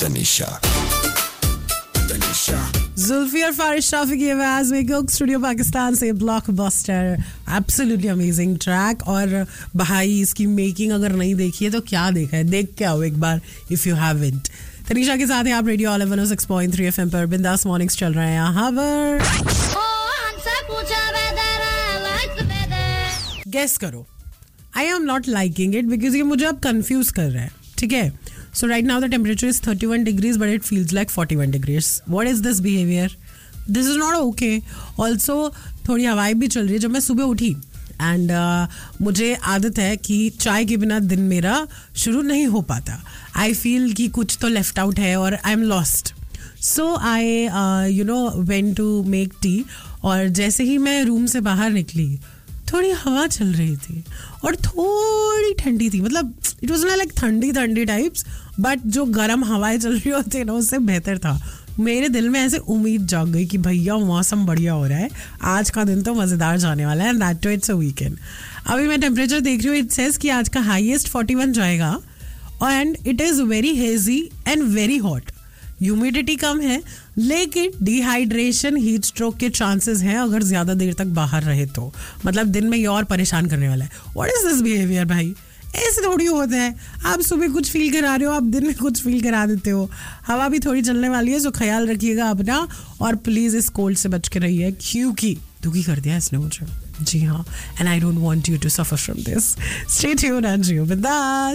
तनिषा जुल्फी और फारिश शाफी की आवाज में कोक स्टूडियो पाकिस्तान से ब्लॉकबस्टर एब्सोल्युटली अमेजिंग ट्रैक. और भाई इसकी मेकिंग अगर नहीं देखी है तो क्या देखा है, देख के आओ एक बार इफ यू हैवंट. तनीषा के साथ हैं आप रेडियो ऑल 106.3 एफएम पर. बिंदास मॉर्निंग्स चल रहे हैं यहाँ पर. गेस करो. I am not liking it because ये मुझे अब कंफ्यूज कर रहा है. ठीक है. So right now the temperature is 31 degrees but it feels like 41 degrees. What is this behavior? This is not okay. Also थोड़ी हवाएं भी चल रही है. जब मैं सुबह उठी एंड मुझे आदत है कि चाय के बिना दिन मेरा शुरू नहीं हो पाता. आई फील कि कुछ तो लेफ्ट आउट है और I am lost. So I went to make tea. और जैसे ही मैं रूम से बाहर निकली थोड़ी हवा चल रही थी और थोड़ी ठंडी थी. मतलब इट वॉज लाइक ठंडी टाइप्स बट जो गर्म हवाएं चल रही होती है ना उससे बेहतर था. मेरे दिल में ऐसे उम्मीद जाग गई कि भैया मौसम बढ़िया हो रहा है, आज का दिन तो मज़ेदार जाने वाला है. And that to it's a weekend. अभी मैं टेम्परेचर देख रही हूँ. इट सेज कि आज का हाईएस्ट 41 जाएगा and it is very hazy and very hot. Humidity कम है लेकिन डिहाइड्रेशन हीट स्ट्रोक के चांसेस हैं अगर ज़्यादा देर तक बाहर रहे तो. मतलब दिन में ये और परेशान करने वाला है. व्हाट इज़ दिस बिहेवियर भाई? ऐसे थोड़ी होता है. आप सुबह कुछ फील करा रहे हो, आप दिन में कुछ फील करा देते हो. हवा भी थोड़ी चलने वाली है, सो ख्याल रखिएगा अपना. और प्लीज़ इस कोल्ड से बच के रहिए क्योंकि दुखी कर दिया इसने मुझे. जी हाँ. And I don't want you to suffer from this. Stay tuned and जियो बिंदास.